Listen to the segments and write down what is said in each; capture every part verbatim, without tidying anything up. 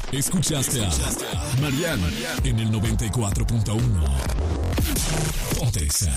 Escuchaste a Mariana en el noventa y cuatro punto uno. Ponte Exa.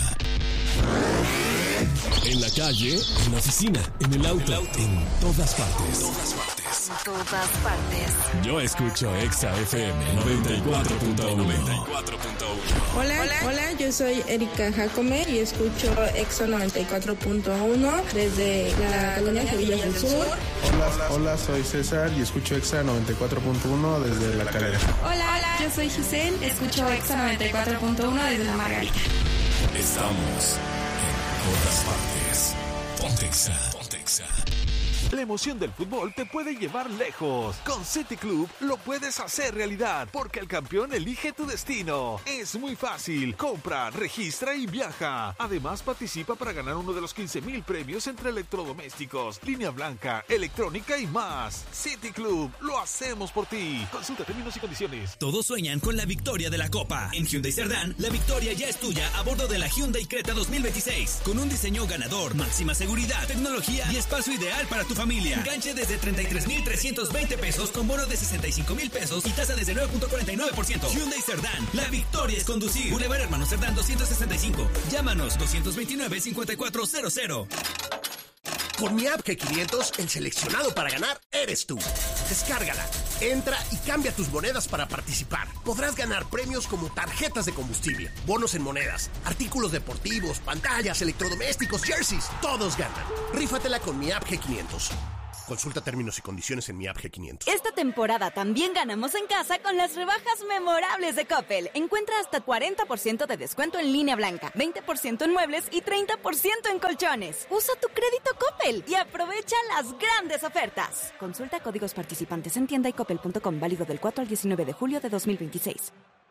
En la calle, en la oficina, en el auto, en todas partes. Todas partes. En todas partes. Yo escucho Exa F M noventa y cuatro punto uno. Hola, hola, hola, yo soy Erika Jacome y escucho Exa noventa y cuatro punto uno desde la colonia Sevilla del Sur. Hola, hola, soy César y escucho Exa noventa y cuatro punto uno desde La Calera. Hola, hola, yo soy Giselle, escucho Exa noventa y cuatro punto uno desde La Margarita. Estamos en todas partes. Ponte Exa. Ponte Exa. La emoción del fútbol te puede llevar lejos. Con City Club lo puedes hacer realidad, porque el campeón elige tu destino. Es muy fácil. Compra, registra y viaja. Además, participa para ganar uno de los quince mil premios entre electrodomésticos, línea blanca, electrónica y más. City Club, lo hacemos por ti. Consulta términos y condiciones. Todos sueñan con la victoria de la Copa. En Hyundai Cerdán, la victoria ya es tuya a bordo de la Hyundai Creta dos mil veintiséis. Con un diseño ganador, máxima seguridad, tecnología y espacio ideal para tu familia. Enganche desde treinta y tres mil trescientos veinte pesos con bono de sesenta y cinco mil pesos y tasa desde nueve punto cuarenta y nueve por ciento. Hyundai Cerdán, la victoria es conducir. Boulevard Hermano Cerdán doscientos sesenta y cinco. Llámanos dos veintinueve, cincuenta y cuatro cero cero. Con mi app G quinientos, el seleccionado para ganar eres tú. Descárgala, entra y cambia tus monedas para participar. Podrás ganar premios como tarjetas de combustible, bonos en monedas, artículos deportivos, pantallas, electrodomésticos, jerseys. Todos ganan. Rífatela con mi app G quinientos. Consulta términos y condiciones en mi app G quinientos. Esta temporada también ganamos en casa con las rebajas memorables de Coppel. Encuentra hasta cuarenta por ciento de descuento en línea blanca, veinte por ciento en muebles y treinta por ciento en colchones. Usa tu crédito Coppel y aprovecha las grandes ofertas. Consulta códigos participantes en tienda y coppel punto com, válido del cuatro al diecinueve de julio de dos mil veintiséis.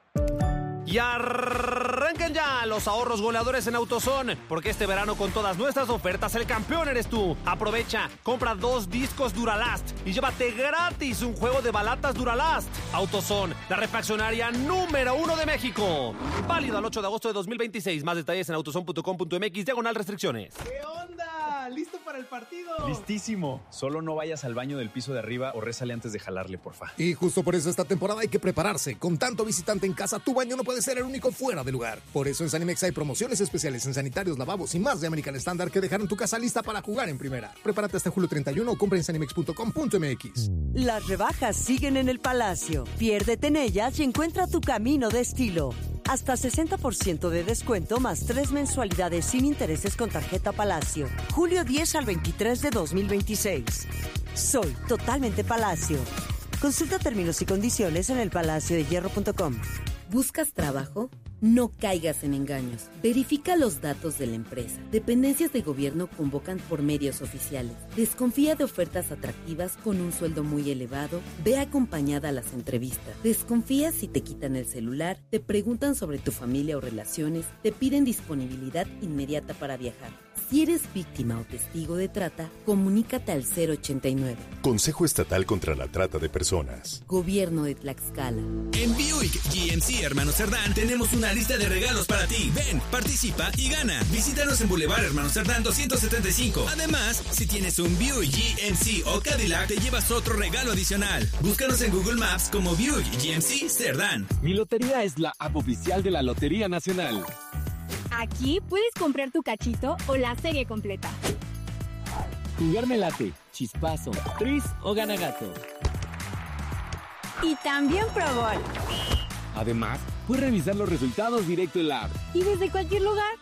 Y arranquen ya los ahorros goleadores en AutoZone, porque este verano con todas nuestras ofertas el campeón eres tú. Aprovecha, compra dos discos Duralast y llévate gratis un juego de balatas Duralast. AutoZone, la refaccionaria número uno de México. Válido al ocho de agosto de dos mil veintiséis. Más detalles en autozone punto com punto mx, diagonal restricciones. ¿Qué onda? ¿Listo para el partido? Listísimo. Solo no vayas al baño del piso de arriba o rézale antes de jalarle, porfa. Y justo por eso esta temporada hay que prepararse. Con tanto visitante en casa, tu baño no puede ser el único fuera de lugar. Por eso en Sanimex hay promociones especiales en sanitarios, lavabos y más de American Standard que dejaron tu casa lista para jugar en primera. Prepárate hasta julio treinta y uno o compra en sanimex punto com punto mx. Las rebajas siguen en el Palacio. Piérdete en ellas y encuentra tu camino de estilo. Hasta sesenta por ciento de descuento más tres mensualidades sin intereses con tarjeta Palacio. Julio diez al veintitrés de dos mil veintiséis. Soy totalmente Palacio. Consulta términos y condiciones en el palacio de hierro punto com. ¿Buscas trabajo? No caigas en engaños. Verifica los datos de la empresa. Dependencias de gobierno convocan por medios oficiales. Desconfía de ofertas atractivas con un sueldo muy elevado. Ve acompañada a las entrevistas. Desconfía si te quitan el celular, te preguntan sobre tu familia o relaciones, te piden disponibilidad inmediata para viajar. Si eres víctima o testigo de trata, comunícate al cero ochenta y nueve. Consejo Estatal contra la Trata de Personas. Gobierno de Tlaxcala. En Buick G M C Hermano Cerdán tenemos una lista de regalos para ti. Ven, participa y gana. Visítanos en Boulevard Hermano Cerdán doscientos setenta y cinco. Además, si tienes un Buick G M C o Cadillac, te llevas otro regalo adicional. Búscanos en Google Maps como Buick G M C Cerdán. Mi lotería es la app oficial de la Lotería Nacional. Aquí puedes comprar tu cachito o la serie completa. Jugarme late, chispazo, tris o ganagato. Y también Pro Bowl. Además, puedes revisar los resultados directo en la app. Y desde cualquier lugar.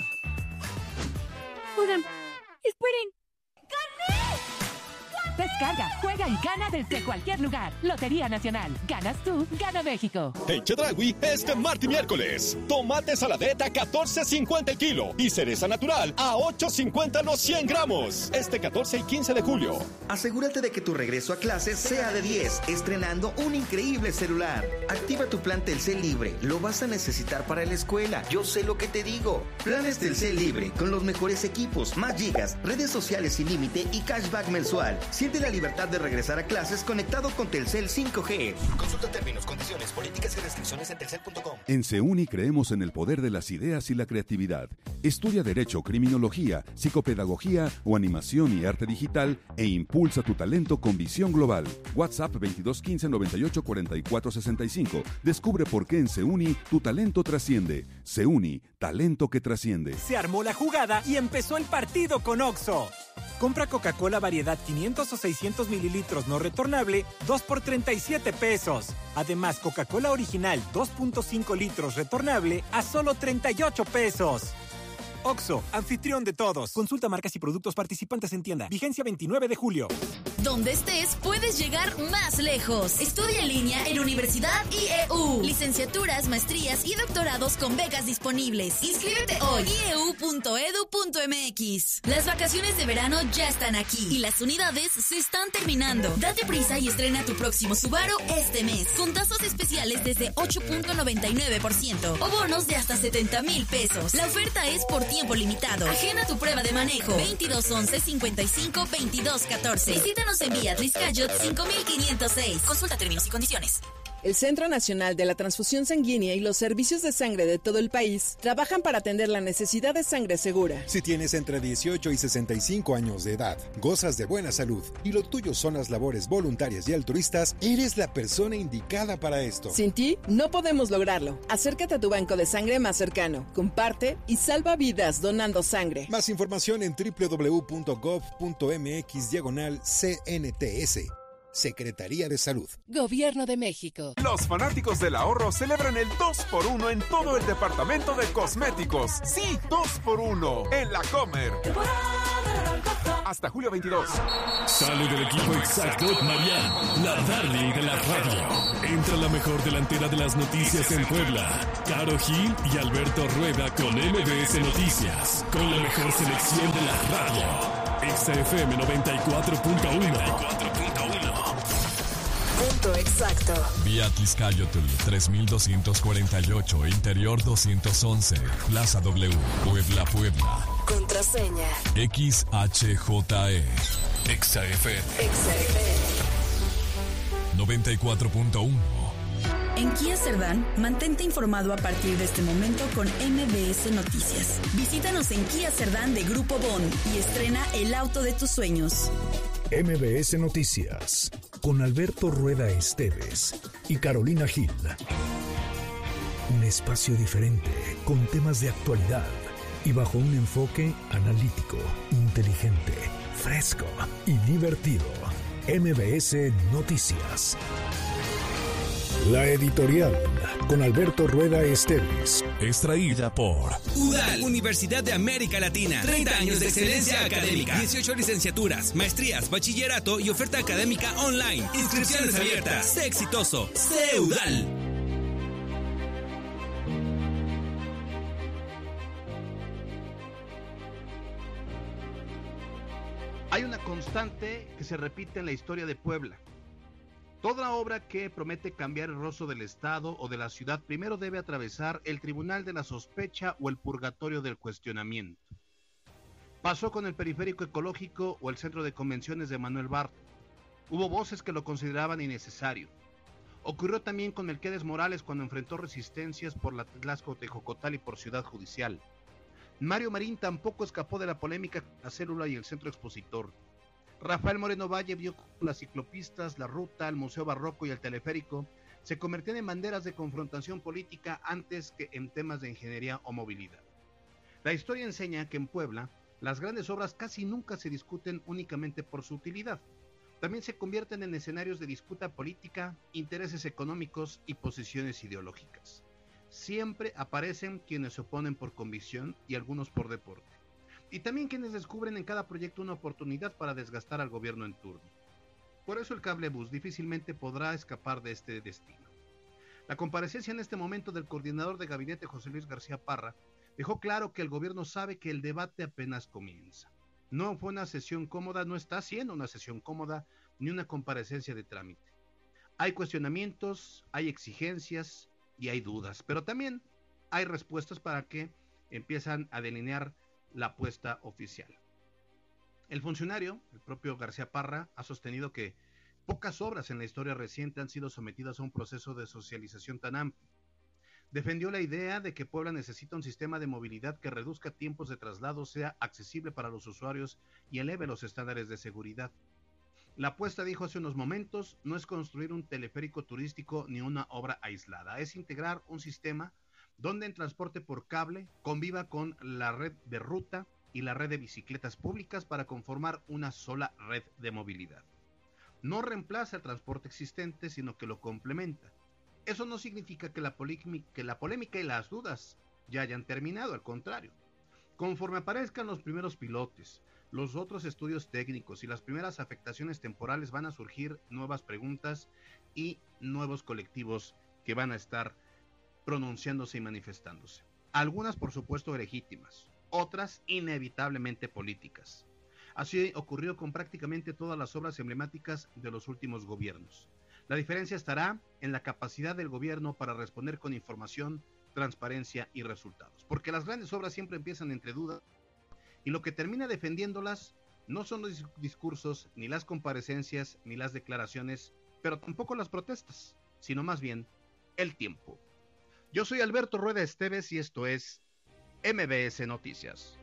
Oigan, esperen. ¡Gané! Descarga, juega y gana desde cualquier lugar. Lotería Nacional. Ganas tú, gana México. En Chedraui, este martes y miércoles. Tomate saladeta a catorce cincuenta el kilo. Y cereza natural a ocho cincuenta los cien gramos. Este catorce y quince de julio. Asegúrate de que tu regreso a clases sea de diez, estrenando un increíble celular. Activa tu plan Telcel Libre. Lo vas a necesitar para la escuela. Yo sé lo que te digo. Planes Telcel Libre con los mejores equipos, más gigas, redes sociales sin límite y cashback mensual. Siente la la libertad de regresar a clases conectado con Telcel cinco G. Consulta términos, condiciones, políticas y restricciones en telcel punto com. En CEUNI creemos en el poder de las ideas y la creatividad. Estudia Derecho, Criminología, Psicopedagogía o Animación y Arte Digital e impulsa tu talento con visión global. WhatsApp veintidós quince noventa y ocho cuarenta y cuatro sesenta y cinco. Descubre por qué en CEUNI tu talento trasciende. CEUNI, talento que trasciende. Se armó la jugada y empezó el partido con Oxxo. Compra Coca-Cola variedad quinientos o seiscientos mililitros no retornable, dos por treinta y siete pesos. Además, Coca-Cola original dos punto cinco litros retornable a solo treinta y ocho pesos. Oxxo, anfitrión de todos. Consulta marcas y productos participantes en tienda. Vigencia veintinueve de julio. Donde estés, puedes llegar más lejos. Estudia en línea en Universidad I E U. Licenciaturas, maestrías y doctorados con becas disponibles. Inscríbete hoy. i e u punto e d u punto m x. Las vacaciones de verano ya están aquí y las unidades se están terminando. Date prisa y estrena tu próximo Subaru este mes. Con tasas especiales desde ocho punto noventa y nueve por ciento o bonos de hasta setenta mil pesos. La oferta es por tiempo limitado. Agenda tu prueba de manejo. veintidós once cincuenta y cinco veintidós catorce. Visítanos en Vía Triscayot cinco mil quinientos seis. Consulta términos y condiciones. El Centro Nacional de la Transfusión Sanguínea y los servicios de sangre de todo el país trabajan para atender la necesidad de sangre segura. Si tienes entre dieciocho y sesenta y cinco años de edad, gozas de buena salud y lo tuyo son las labores voluntarias y altruistas, eres la persona indicada para esto. Sin ti, no podemos lograrlo. Acércate a tu banco de sangre más cercano, comparte y salva vidas donando sangre. Más información en doble u doble u doble u punto gov punto m x diagonal C N T S. Secretaría de Salud. Gobierno de México. Los fanáticos del ahorro celebran el dos por uno en todo el departamento de cosméticos. Sí, dos por uno en La Comer. Hasta julio veintidós. Sale del equipo exacto Marian, la darling de la radio. Entra la mejor delantera de las noticias en Puebla. Caro Gil y Alberto Rueda con M B S Noticias. Con la mejor selección de la radio. Exa F M noventa y cuatro punto uno. Punto exacto. Vía Tliscayotl tres mil doscientos cuarenta y ocho, Interior doscientos once, Plaza W, Puebla, Puebla. Contraseña X H J E. Exa F M. Exa F M noventa y cuatro punto uno. En Kia Cerdán, mantente informado a partir de este momento con M B S Noticias. Visítanos en Kia Cerdán de Grupo Bond y estrena el auto de tus sueños. M B S Noticias, con Alberto Rueda Esteves y Carolina Gil. Un espacio diferente, con temas de actualidad y bajo un enfoque analítico, inteligente, fresco y divertido. M B S Noticias. La editorial, con Alberto Rueda Esteves. Extraída por U D A L, Universidad de América Latina. treinta años de excelencia académica. dieciocho licenciaturas, maestrías, bachillerato y oferta académica online. Inscripciones abiertas. Sé exitoso. Sé U D A L. Hay una constante que se repite en la historia de Puebla. Toda obra que promete cambiar el rostro del Estado o de la ciudad primero debe atravesar el tribunal de la sospecha o el purgatorio del cuestionamiento. Pasó con el periférico ecológico o el centro de convenciones de Manuel Barth. Hubo voces que lo consideraban innecesario. Ocurrió también con Melquiades Morales cuando enfrentó resistencias por la Tlaxco Tejocotal y por Ciudad Judicial. Mario Marín tampoco escapó de la polémica con la célula y el centro expositor. Rafael Moreno Valle vio cómo las ciclopistas, la ruta, el Museo Barroco y el teleférico se convertían en banderas de confrontación política antes que en temas de ingeniería o movilidad. La historia enseña que en Puebla, las grandes obras casi nunca se discuten únicamente por su utilidad. También se convierten en escenarios de disputa política, intereses económicos y posiciones ideológicas. Siempre aparecen quienes se oponen por convicción y algunos por deporte. Y también quienes descubren en cada proyecto una oportunidad para desgastar al gobierno en turno. Por eso el cablebús difícilmente podrá escapar de este destino. La comparecencia en este momento del coordinador de gabinete José Luis García Parra dejó claro que el gobierno sabe que el debate apenas comienza. No fue una sesión cómoda, no está siendo una sesión cómoda, ni una comparecencia de trámite. Hay cuestionamientos, hay exigencias y hay dudas, pero también hay respuestas para que empiezan a delinear la apuesta oficial. El funcionario, el propio García Parra, ha sostenido que pocas obras en la historia reciente han sido sometidas a un proceso de socialización tan amplio. Defendió la idea de que Puebla necesita un sistema de movilidad que reduzca tiempos de traslado, sea accesible para los usuarios y eleve los estándares de seguridad. La apuesta, dijo hace unos momentos, no es construir un teleférico turístico ni una obra aislada, es integrar un sistema donde el transporte por cable conviva con la red de ruta y la red de bicicletas públicas para conformar una sola red de movilidad. No reemplaza el transporte existente, sino que lo complementa. Eso no significa que la, que la polémica y las dudas ya hayan terminado, al contrario. Conforme aparezcan los primeros pilotes, los otros estudios técnicos y las primeras afectaciones temporales, van a surgir nuevas preguntas y nuevos colectivos que van a estar pronunciándose y manifestándose. Algunas, por supuesto, legítimas, otras inevitablemente políticas. Así ocurrió con prácticamente todas las obras emblemáticas de los últimos gobiernos. La diferencia estará en la capacidad del gobierno para responder con información, transparencia y resultados. Porque las grandes obras siempre empiezan entre dudas y lo que termina defendiéndolas no son los discursos, ni las comparecencias, ni las declaraciones, pero tampoco las protestas, sino más bien el tiempo. Yo soy Alberto Rueda Esteves y esto es M B S Noticias.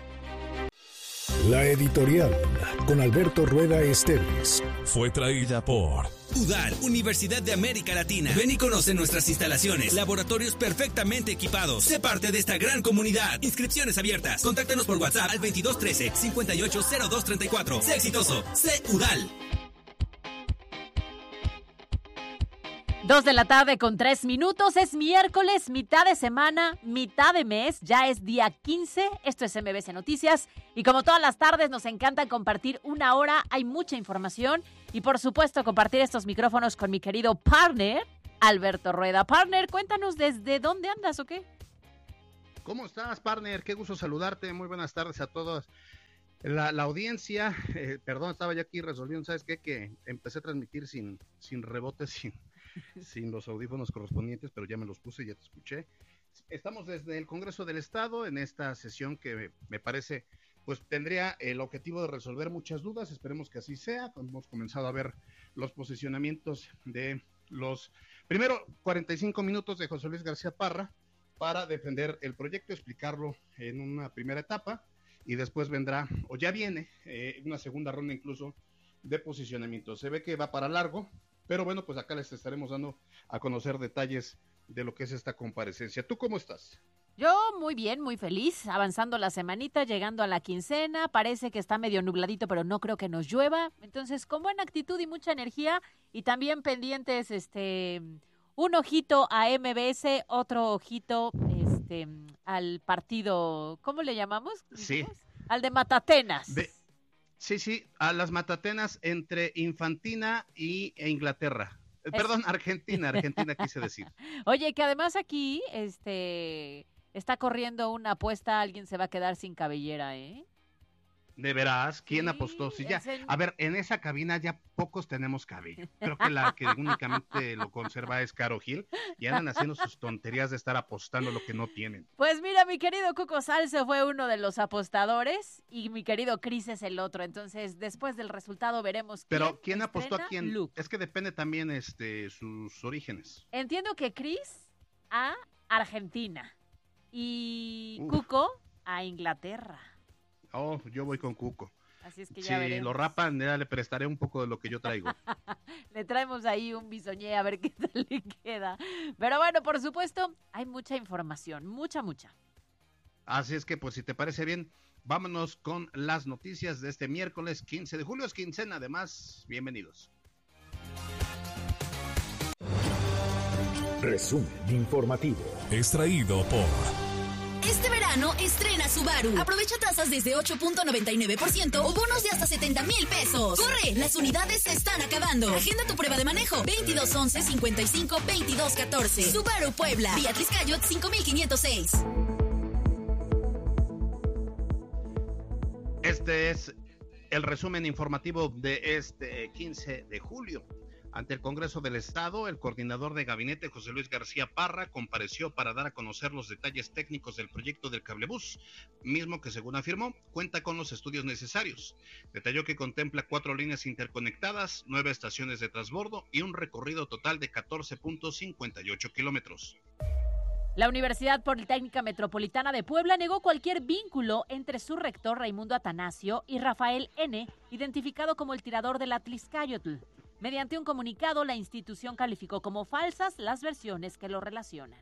La editorial con Alberto Rueda Esteves fue traída por U D A L, Universidad de América Latina. Ven y conoce nuestras instalaciones, laboratorios perfectamente equipados. Sé parte de esta gran comunidad. Inscripciones abiertas. Contáctanos por WhatsApp al veintidós trece, cincuenta y ocho cero dos treinta y cuatro. Sé exitoso. Sé U D A L. Dos de la tarde con tres minutos, es miércoles, mitad de semana, mitad de mes, ya es día quince, esto es M B S Noticias y como todas las tardes nos encanta compartir una hora, hay mucha información y por supuesto compartir estos micrófonos con mi querido partner, Alberto Rueda. Partner, cuéntanos desde dónde andas o qué. ¿Cómo estás, partner? Qué gusto saludarte, muy buenas tardes a todos. La, la audiencia, eh, perdón, estaba yo aquí resolviendo, ¿sabes qué? Que empecé a transmitir sin, sin rebote, sin... sin los audífonos correspondientes, pero ya me los puse, ya te escuché. Estamos desde el Congreso del Estado en esta sesión que me, me parece, pues tendría el objetivo de resolver muchas dudas, esperemos que así sea. Hemos comenzado a ver los posicionamientos de los, primero, cuarenta y cinco minutos de José Luis García Parra para defender el proyecto, explicarlo en una primera etapa, y después vendrá, o ya viene, eh, una segunda ronda incluso de posicionamiento. Se ve que va para largo, pero bueno, pues acá les estaremos dando a conocer detalles de lo que es esta comparecencia. ¿Tú cómo estás? Yo muy bien, muy feliz, avanzando la semanita, llegando a la quincena, parece que está medio nubladito, pero no creo que nos llueva, entonces con buena actitud y mucha energía, y también pendientes, este, un ojito a M B S, otro ojito, este, al partido, ¿cómo le llamamos? Sí. Al de Matatenas. De... Sí, sí, a las Matatenas entre Infantina y e Inglaterra. Eh, perdón, Argentina, Argentina quise decir. Oye, que además aquí este está corriendo una apuesta, alguien se va a quedar sin cabellera, ¿eh? ¿De veras? ¿Quién sí, apostó? Sí, ya. El... A ver, en esa cabina ya pocos tenemos cabello. Creo que la que únicamente lo conserva es Caro Gil y andan haciendo sus tonterías de estar apostando lo que no tienen. Pues mira, mi querido Cuco Salce fue uno de los apostadores y mi querido Cris es el otro. Entonces, después del resultado veremos quién Pero ¿quién apostó a quién? Luke. Es que depende también este sus orígenes. Entiendo que Cris a Argentina y Uf. Cuco a Inglaterra. Oh, yo voy con Cuco. Así es que ya si veremos. lo rapan, ya le prestaré un poco de lo que yo traigo. Le traemos ahí un bisoñé a ver qué tal le queda. Pero bueno, por supuesto, hay mucha información, mucha, mucha. Así es que, pues, si te parece bien, vámonos con las noticias de este miércoles quince de julio. Es quincena, además, bienvenidos. Resumen informativo. Extraído por... Este verano estrena Subaru. Aprovecha tasas desde ocho punto noventa y nueve por ciento o bonos de hasta setenta mil pesos. ¡Corre! Las unidades se están acabando. Agenda tu prueba de manejo. veintidós once cincuenta y cinco veintidós catorce. Subaru Puebla. Beatriz Cayot cinco mil quinientos seis. Este es el resumen informativo de este quince de julio. Ante el Congreso del Estado, el coordinador de gabinete, José Luis García Parra, compareció para dar a conocer los detalles técnicos del proyecto del cablebús, mismo que, según afirmó, cuenta con los estudios necesarios. Detalló que contempla cuatro líneas interconectadas, nueve estaciones de transbordo y un recorrido total de catorce punto cincuenta y ocho kilómetros. La Universidad Politécnica Metropolitana de Puebla negó cualquier vínculo entre su rector Raimundo Atanasio y Rafael N., identificado como el tirador del Atlixcáyotl. Mediante un comunicado, la institución calificó como falsas las versiones que lo relacionan.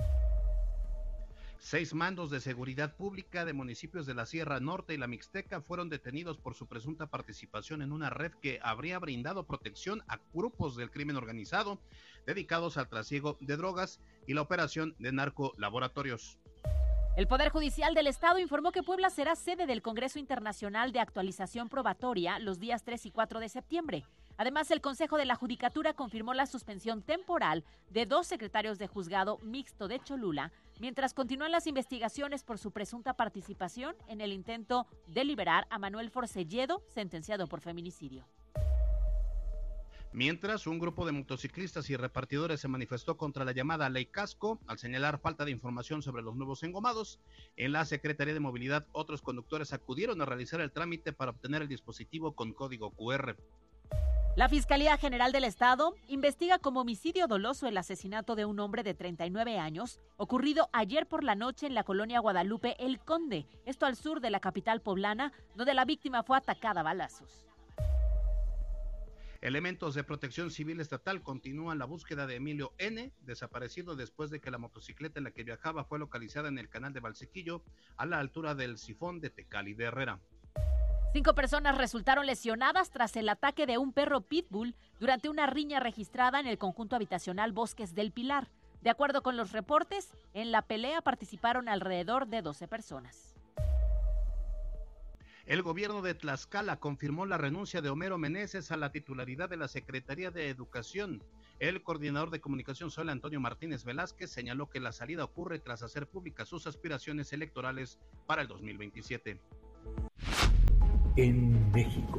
Seis mandos de seguridad pública de municipios de la Sierra Norte y la Mixteca fueron detenidos por su presunta participación en una red que habría brindado protección a grupos del crimen organizado dedicados al trasiego de drogas y la operación de narcolaboratorios. El Poder Judicial del Estado informó que Puebla será sede del Congreso Internacional de Actualización Probatoria los días tres y cuatro de septiembre. Además, el Consejo de la Judicatura confirmó la suspensión temporal de dos secretarios de juzgado mixto de Cholula, mientras continúan las investigaciones por su presunta participación en el intento de liberar a Manuel Forcelledo, sentenciado por feminicidio. Mientras, un grupo de motociclistas y repartidores se manifestó contra la llamada Ley Casco al señalar falta de información sobre los nuevos engomados. En la Secretaría de Movilidad, otros conductores acudieron a realizar el trámite para obtener el dispositivo con código cu erre. La Fiscalía General del Estado investiga como homicidio doloso el asesinato de un hombre de treinta y nueve años, ocurrido ayer por la noche en la colonia Guadalupe El Conde, esto al sur de la capital poblana, donde la víctima fue atacada a balazos. Elementos de Protección Civil Estatal continúan la búsqueda de Emilio N., desaparecido después de que la motocicleta en la que viajaba fue localizada en el canal de Valsequillo, a la altura del sifón de Tecali de Herrera. Cinco personas resultaron lesionadas tras el ataque de un perro pitbull durante una riña registrada en el conjunto habitacional Bosques del Pilar. De acuerdo con los reportes, en la pelea participaron alrededor de doce personas. El gobierno de Tlaxcala confirmó la renuncia de Homero Meneses a la titularidad de la Secretaría de Educación. El coordinador de comunicación social, Antonio Martínez Velázquez, señaló que la salida ocurre tras hacer públicas sus aspiraciones electorales para el dos mil veintisiete. En México.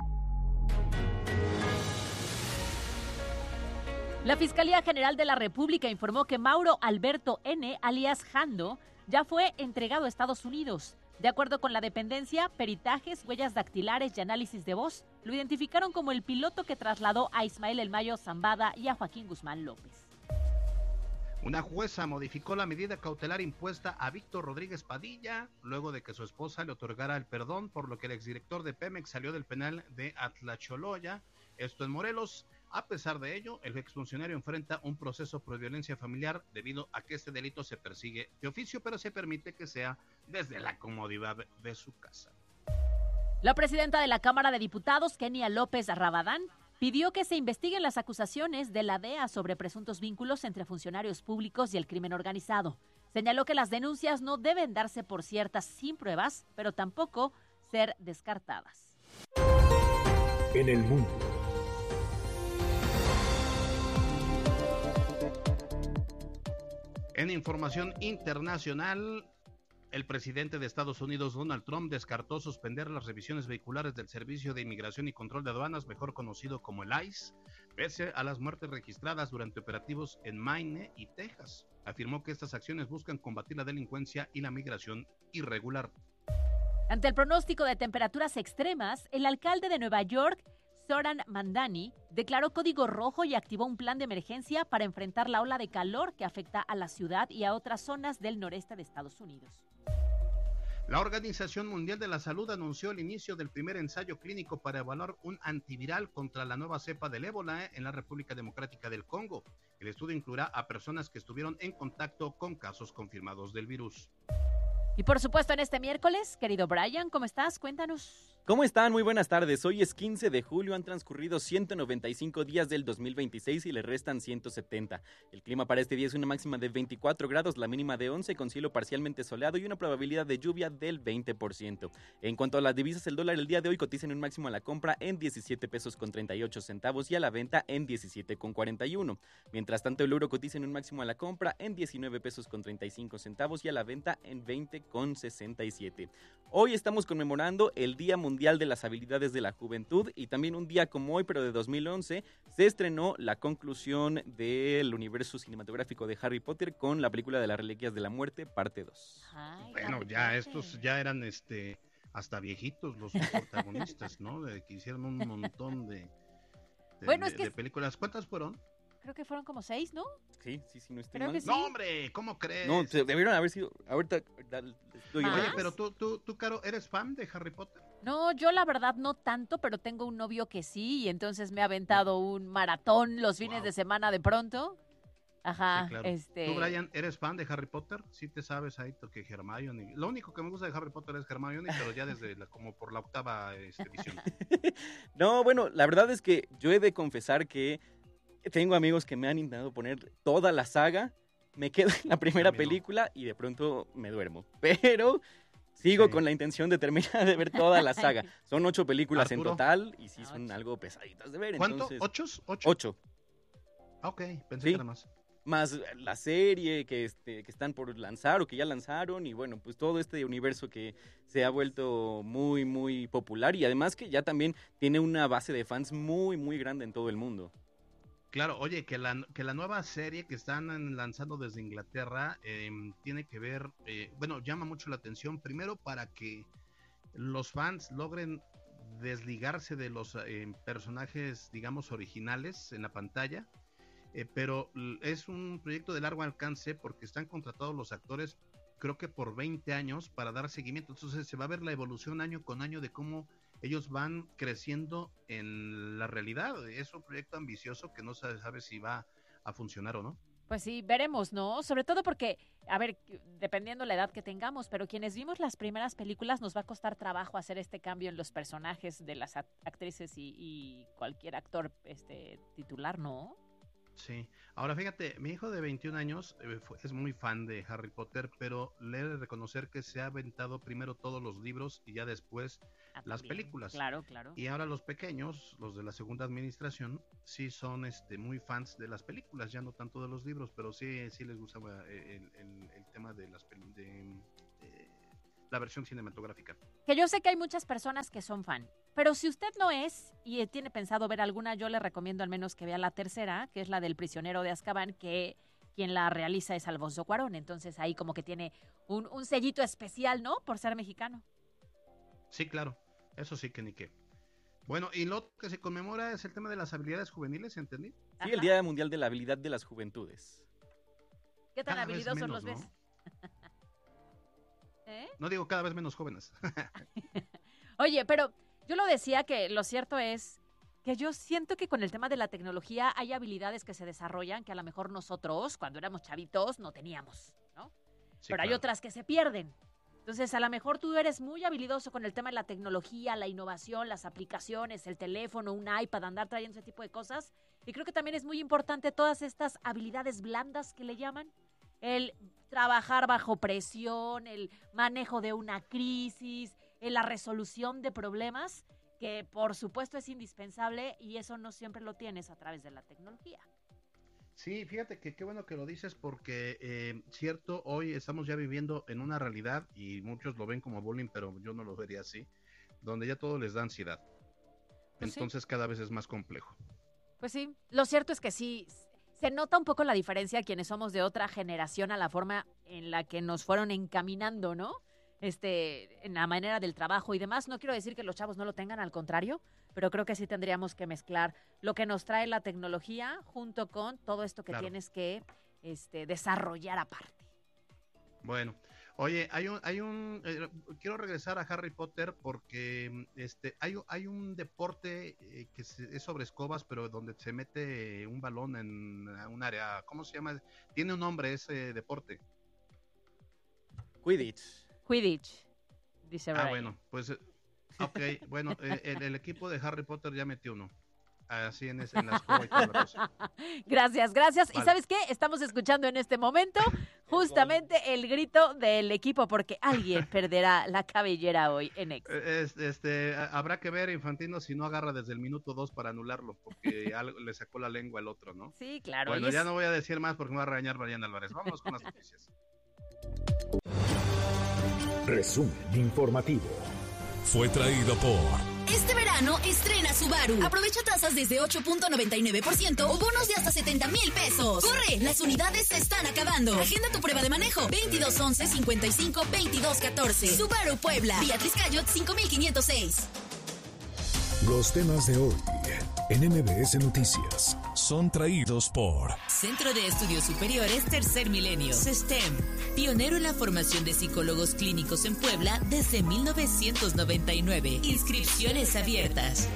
La Fiscalía General de la República informó que Mauro Alberto N., alias Jando, ya fue entregado a Estados Unidos. De acuerdo con la dependencia, peritajes, huellas dactilares y análisis de voz lo identificaron como el piloto que trasladó a Ismael El Mayo Zambada y a Joaquín Guzmán López. Una jueza modificó la medida cautelar impuesta a Víctor Rodríguez Padilla luego de que su esposa le otorgara el perdón, por lo que el exdirector de Pemex salió del penal de Atlacholoya, esto en Morelos. A pesar de ello, el exfuncionario enfrenta un proceso por violencia familiar debido a que este delito se persigue de oficio, pero se permite que sea desde la comodidad de su casa. La presidenta de la Cámara de Diputados, Kenia López Rabadán, pidió que se investiguen las acusaciones de la D E A sobre presuntos vínculos entre funcionarios públicos y el crimen organizado. Señaló que las denuncias no deben darse por ciertas sin pruebas, pero tampoco ser descartadas. En el mundo. En información internacional, el presidente de Estados Unidos, Donald Trump, descartó suspender las revisiones vehiculares del Servicio de Inmigración y Control de Aduanas, mejor conocido como el I C E, pese a las muertes registradas durante operativos en Maine y Texas. Afirmó que estas acciones buscan combatir la delincuencia y la migración irregular. Ante el pronóstico de temperaturas extremas, el alcalde de Nueva York, Zoran Mandani, declaró código rojo y activó un plan de emergencia para enfrentar la ola de calor que afecta a la ciudad y a otras zonas del noreste de Estados Unidos. La Organización Mundial de la Salud anunció el inicio del primer ensayo clínico para evaluar un antiviral contra la nueva cepa del ébola en la República Democrática del Congo. El estudio incluirá a personas que estuvieron en contacto con casos confirmados del virus. Y por supuesto en este miércoles, querido Brian, ¿cómo estás? Cuéntanos. ¿Cómo están? Muy buenas tardes. Hoy es quince de julio, han transcurrido ciento noventa y cinco días del dos mil veintiséis y le restan ciento setenta. El clima para este día es una máxima de veinticuatro grados, la mínima de once, con cielo parcialmente soleado y una probabilidad de lluvia del veinte por ciento. En cuanto a las divisas, el dólar el día de hoy cotiza en un máximo a la compra en diecisiete pesos con treinta y ocho centavos y a la venta en diecisiete con cuarenta y uno. Mientras tanto, el euro cotiza en un máximo a la compra en diecinueve pesos con treinta y cinco centavos y a la venta en veinte con sesenta y siete. Hoy estamos conmemorando el Día Mundial Mundial de las Habilidades de la Juventud, y también un día como hoy, pero de dos mil once, se estrenó la conclusión del universo cinematográfico de Harry Potter con la película de las Reliquias de la Muerte, parte dos. Ay, bueno, ya estos ya eran este hasta viejitos los protagonistas, ¿no? De, que hicieron un montón de, de, bueno, de, es que de películas. ¿Cuántas fueron? Creo que fueron como seis, ¿no? Sí, sí, sí, no estoy Creo mal. que sí. No, hombre, ¿cómo crees? No, se- debieron haber sido. Ahorita. dale, estoy- ¿Más? Oye, pero tú, tú, tú, Caro, ¿eres fan de Harry Potter? No, yo la verdad no tanto, pero tengo un novio que sí, y entonces me ha aventado un maratón los fines Wow. de semana de pronto. Ajá, Sí, claro. este... ¿Tú, Brian, eres fan de Harry Potter? Sí te sabes ahí que Hermione... Lo único que me gusta de Harry Potter es Hermione, pero ya desde la, como por la octava este, edición. No, bueno, la verdad es que yo he de confesar que tengo amigos que me han intentado poner toda la saga, me quedo en la primera A mí no. película y de pronto me duermo. Pero sigo Sí. con la intención de terminar de ver toda la saga. Son ocho películas en Arturo. total y sí son algo pesaditas de ver. ¿Cuánto? Entonces, ¿Ochos? ¿Ocho? Ocho. Ah, ok, pensé Sí. que era más. Más la serie que, este, que están por lanzar o que ya lanzaron, y bueno, pues todo este universo que se ha vuelto muy, muy popular, y además que ya también tiene una base de fans muy, muy grande en todo el mundo. Claro, oye, que la, que la nueva serie que están en- lanzando desde Inglaterra eh, tiene que ver, eh, bueno, llama mucho la atención, primero para que los fans logren desligarse de los eh, personajes, digamos, originales en la pantalla, eh, pero l- es un proyecto de largo alcance porque están contratados los actores, creo que por veinte años para dar seguimiento, entonces se va a ver la evolución año con año de cómo ellos van creciendo en la realidad. Es un proyecto ambicioso que no se sabe si va a funcionar o no. Pues sí, veremos, ¿no? Sobre todo porque, a ver, dependiendo la edad que tengamos, pero quienes vimos las primeras películas nos va a costar trabajo hacer este cambio en los personajes de las act- actrices y, y cualquier actor este titular, ¿no? Sí, ahora fíjate, mi hijo de veintiún años eh, fue- es muy fan de Harry Potter, pero le he de reconocer que se ha aventado primero todos los libros y ya después Ah, las también. películas. Claro, claro. Y ahora los pequeños, los de la segunda administración, sí son este muy fans de las películas, ya no tanto de los libros, pero sí, sí les gusta eh, el, el- el tema de las peli- de, eh, la versión cinematográfica. Que yo sé que hay muchas personas que son fan, pero si usted no es y eh, tiene pensado ver alguna, yo le recomiendo al menos que vea la tercera, que es la del prisionero de Azkaban, que quien la realiza es Alfonso Cuarón, entonces ahí como que tiene un, un sellito especial, ¿no? Por ser mexicano. Sí, claro, eso sí que ni qué. Bueno, y lo que se conmemora es el tema de las habilidades juveniles, ¿entendí? Sí, el Día Mundial de la Habilidad de las Juventudes. ¿Qué tan Cada vez habilidosos menos, los ves? ¿no? ¿Eh? No digo cada vez menos jóvenes. Oye, pero yo lo decía que lo cierto es que yo siento que con el tema de la tecnología hay habilidades que se desarrollan que a lo mejor nosotros, cuando éramos chavitos, no teníamos, ¿no? Sí, pero hay claro. otras que se pierden. Entonces, a lo mejor tú eres muy habilidoso con el tema de la tecnología, la innovación, las aplicaciones, el teléfono, un iPad, andar trayendo ese tipo de cosas. Y creo que también es muy importante todas estas habilidades blandas que le llaman. El trabajar bajo presión, el manejo de una crisis, eh, la resolución de problemas, que por supuesto es indispensable y eso no siempre lo tienes a través de la tecnología. Sí, fíjate que qué bueno que lo dices porque, eh, cierto, hoy estamos ya viviendo en una realidad y muchos lo ven como bullying, pero yo no lo vería así, donde ya todo les da ansiedad. Pues sí. Entonces cada vez es más complejo. Pues sí, lo cierto es que sí, se nota un poco la diferencia quienes somos de otra generación a la forma en la que nos fueron encaminando, ¿no? Este, en la manera del trabajo y demás. No quiero decir que los chavos no lo tengan, al contrario, pero creo que sí tendríamos que mezclar lo que nos trae la tecnología junto con todo esto que Claro. tienes que este, desarrollar aparte. Bueno, oye, hay un, hay un, eh, quiero regresar a Harry Potter porque este, hay, un- hay un deporte eh, que se- es sobre escobas, pero donde se mete un balón en un área, ¿cómo se llama? Tiene un nombre ese deporte. Quidditch. Quidditch, dice Ah, Brian. bueno, pues, eh, ok, bueno, eh, el, el equipo de Harry Potter ya metió uno. Así en, ese- en la escoba y toda la cosa. Gracias, gracias. ¿Y Vale. sabes qué? Estamos escuchando en este momento justamente el grito del equipo porque alguien perderá la cabellera hoy en Ex. Eh, es- Este, a- habrá que ver Infantino si no agarra desde el minuto dos para anularlo, porque algo, le sacó la lengua al otro, ¿no? Sí, claro. Bueno, y es- ya no voy a decir más porque me va a regañar Mariana Álvarez. Vámonos con las noticias. Resumen informativo. fue traído por... Este verano estrena Subaru. Aprovecha tasas desde ocho punto noventa y nueve por ciento o bonos de hasta setenta mil pesos. ¡Corre! Las unidades se están acabando. Agenda tu prueba de manejo. veintidós once cincuenta y cinco veintidós catorce. Subaru Puebla. Beatriz Cayot cinco mil quinientos seis. Los temas de hoy en M B S Noticias son traídos por Centro de Estudios Superiores Tercer Milenio, SESTEM, pionero en la formación de psicólogos clínicos en Puebla desde mil novecientos noventa y nueve. Inscripciones abiertas.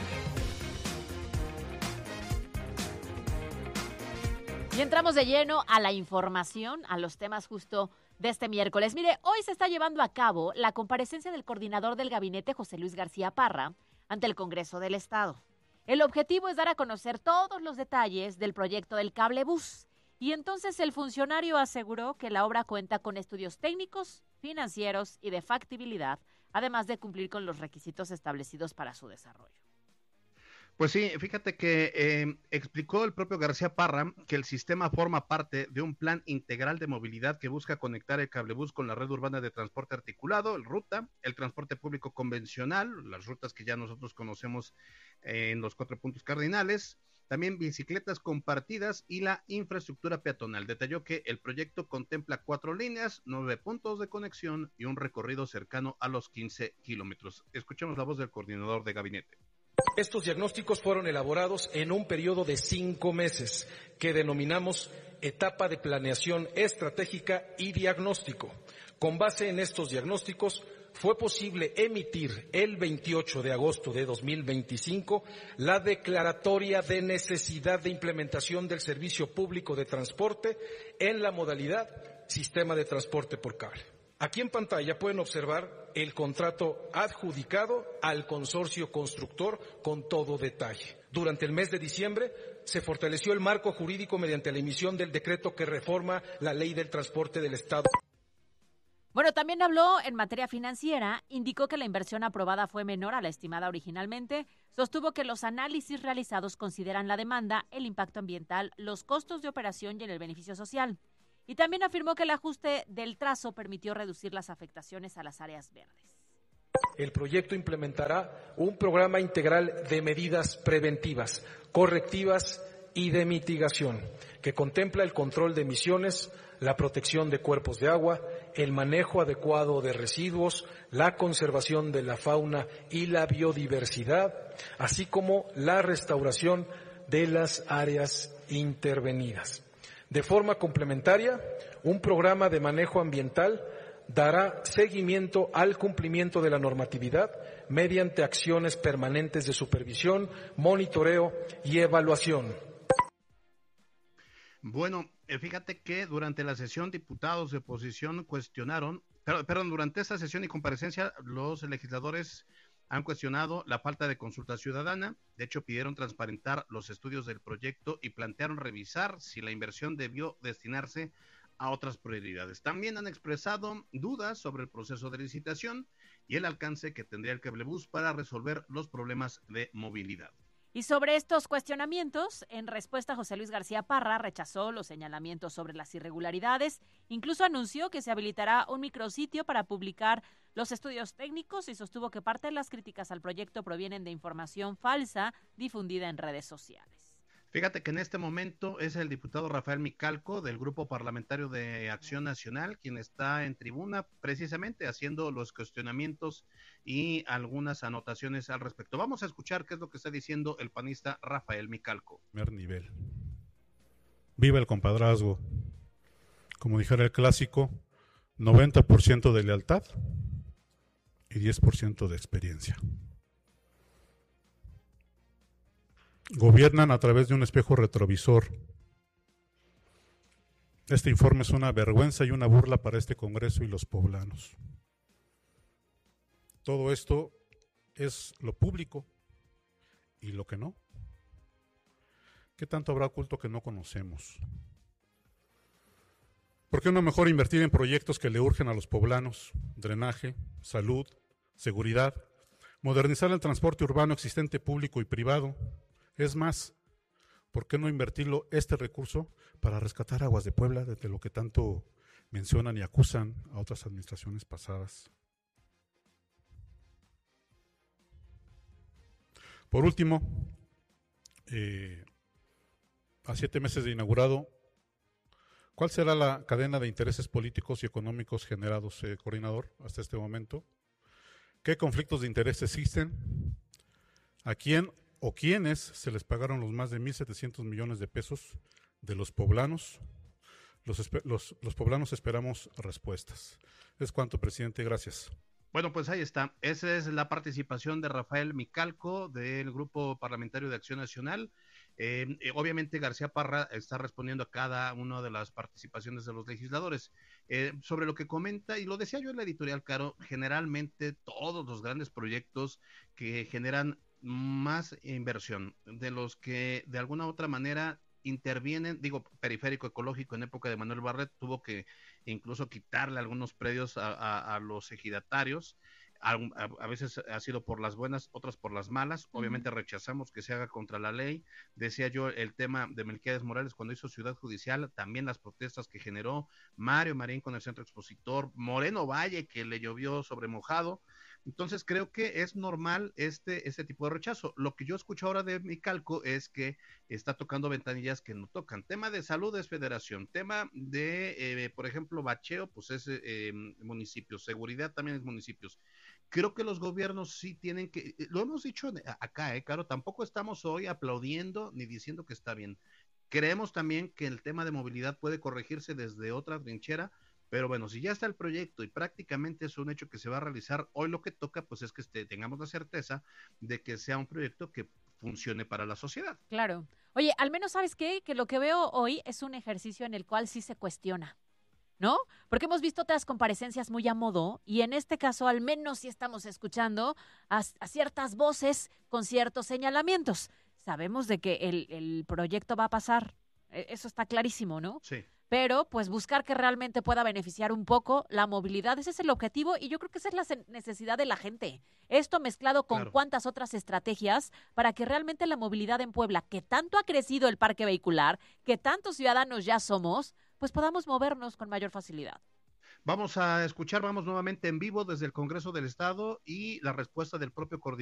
Y entramos de lleno a la información, a los temas justo de este miércoles. Mire, hoy se está llevando a cabo la comparecencia del coordinador del gabinete, José Luis García Parra, ante el Congreso del Estado. El objetivo es dar a conocer todos los detalles del proyecto del cablebús. Y entonces el funcionario aseguró que la obra cuenta con estudios técnicos, financieros y de factibilidad, además de cumplir con los requisitos establecidos para su desarrollo. Pues sí, fíjate que eh, explicó el propio García Parra que el sistema forma parte de un plan integral de movilidad que busca conectar el cablebús con la red urbana de transporte articulado, el RUTA, el transporte público convencional, las rutas que ya nosotros conocemos eh, en los cuatro puntos cardinales, también bicicletas compartidas y la infraestructura peatonal. Detalló que el proyecto contempla cuatro líneas, nueve puntos de conexión y un recorrido cercano a los quince kilómetros. Escuchemos la voz del coordinador de gabinete. Estos diagnósticos fueron elaborados en un periodo de cinco meses que denominamos etapa de planeación estratégica y diagnóstico. Con base en estos diagnósticos fue posible emitir el veintiocho de agosto de dos mil veinticinco la declaratoria de necesidad de implementación del servicio público de transporte en la modalidad sistema de transporte por cable. Aquí en pantalla pueden observar el contrato adjudicado al consorcio constructor con todo detalle. Durante el mes de diciembre se fortaleció el marco jurídico mediante la emisión del decreto que reforma la Ley del Transporte del Estado. Bueno, también habló en materia financiera, indicó que la inversión aprobada fue menor a la estimada originalmente, sostuvo que los análisis realizados consideran la demanda, el impacto ambiental, los costos de operación y el beneficio social. Y también afirmó que el ajuste del trazo permitió reducir las afectaciones a las áreas verdes. El proyecto implementará un programa integral de medidas preventivas, correctivas y de mitigación, que contempla el control de emisiones, la protección de cuerpos de agua, el manejo adecuado de residuos, la conservación de la fauna y la biodiversidad, así como la restauración de las áreas intervenidas. De forma complementaria, un programa de manejo ambiental dará seguimiento al cumplimiento de la normatividad mediante acciones permanentes de supervisión, monitoreo y evaluación. Bueno, eh, fíjate que durante la sesión diputados de oposición cuestionaron, perdón, perdón, durante esta sesión y comparecencia los legisladores han cuestionado la falta de consulta ciudadana. De hecho, pidieron transparentar los estudios del proyecto y plantearon revisar si la inversión debió destinarse a otras prioridades. También han expresado dudas sobre el proceso de licitación y el alcance que tendría el cablebús para resolver los problemas de movilidad. Y sobre estos cuestionamientos, en respuesta, José Luis García Parra rechazó los señalamientos sobre las irregularidades, incluso anunció que se habilitará un micrositio para publicar los estudios técnicos y sostuvo que parte de las críticas al proyecto provienen de información falsa difundida en redes sociales. Fíjate que en este momento es el diputado Rafael Micalco del Grupo Parlamentario de Acción Nacional quien está en tribuna precisamente haciendo los cuestionamientos y algunas anotaciones al respecto. Vamos a escuchar qué es lo que está diciendo el panista Rafael Micalco. Primer nivel. Viva el compadrazgo. Como dijera el clásico, noventa por ciento de lealtad y diez por ciento de experiencia. Gobiernan a través de un espejo retrovisor. Este informe es una vergüenza y una burla para este Congreso y los poblanos. Todo esto es lo público y lo que no. ¿Qué tanto habrá oculto que no conocemos? ¿Por qué no mejor invertir en proyectos que le urgen a los poblanos? Drenaje, salud, seguridad, modernizar el transporte urbano existente público y privado. Es más, ¿por qué no invertirlo este recurso para rescatar aguas de Puebla de lo que tanto mencionan y acusan a otras administraciones pasadas? Por último, eh, a siete meses de inaugurado, ¿cuál será la cadena de intereses políticos y económicos generados, eh, coordinador, hasta este momento? ¿Qué conflictos de interés existen? ¿A quién o quiénes se les pagaron los más de mil setecientos millones de pesos de los poblanos? Los, los, los poblanos esperamos respuestas. Es cuanto, presidente. Gracias. Bueno, pues ahí está. Esa es la participación de Rafael Micalco del Grupo Parlamentario de Acción Nacional. Eh, eh, obviamente García Parra está respondiendo a cada una de las participaciones de los legisladores. Eh, sobre lo que comenta, y lo decía yo en la editorial, Caro, generalmente todos los grandes proyectos que generan más inversión, de los que de alguna u otra manera intervienen, digo, Periférico Ecológico en época de Manuel Bartlett tuvo que incluso quitarle algunos predios a, a, a los ejidatarios, a, a, a veces ha sido por las buenas, otras por las malas. Obviamente uh-huh. rechazamos que se haga contra la ley. Decía yo el tema de Melquiades Morales cuando hizo Ciudad Judicial, también las protestas que generó Mario Marín con el Centro Expositor, Moreno Valle que le llovió sobre mojado. Entonces creo que es normal este, este tipo de rechazo. Lo que yo escucho ahora de Micalco es que está tocando ventanillas que no tocan. Tema de salud es federación, tema de, eh, por ejemplo, bacheo, pues es eh, municipios, seguridad también es municipios. Creo que los gobiernos sí tienen que, lo hemos dicho acá, eh, Caro, tampoco estamos hoy aplaudiendo ni diciendo que está bien. Creemos también que el tema de movilidad puede corregirse desde otra trinchera. Pero bueno, si ya está el proyecto y prácticamente es un hecho que se va a realizar, hoy lo que toca pues es que este, tengamos la certeza de que sea un proyecto que funcione para la sociedad. Claro. Oye, al menos ¿sabes qué? Que lo que veo hoy es un ejercicio en el cual sí se cuestiona, ¿no? Porque hemos visto otras comparecencias muy a modo y en este caso al menos sí estamos escuchando a, a ciertas voces con ciertos señalamientos. Sabemos de que el, el proyecto va a pasar, eso está clarísimo, ¿no? Sí. Pero pues buscar que realmente pueda beneficiar un poco la movilidad, ese es el objetivo y yo creo que esa es la necesidad de la gente. Esto mezclado con claro. cuantas otras estrategias para que realmente la movilidad en Puebla, que tanto ha crecido el parque vehicular, que tantos ciudadanos ya somos, pues podamos movernos con mayor facilidad. Vamos a escuchar, vamos nuevamente en vivo desde el Congreso del Estado y la respuesta del propio coordinador